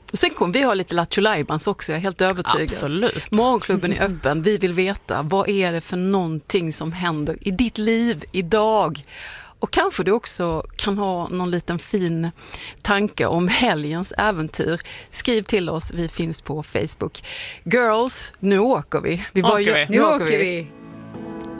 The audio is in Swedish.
Och sen kommer vi ha lite Lattjo Lajbans också, jag är helt övertygad. Absolut. Morgonklubben är öppen, vi vill veta vad är det för någonting som händer i ditt liv idag. Och kanske du också kan ha någon liten fin tanke om helgens äventyr. Skriv till oss, vi finns på Facebook. Girls, nu åker vi. Nu åker vi.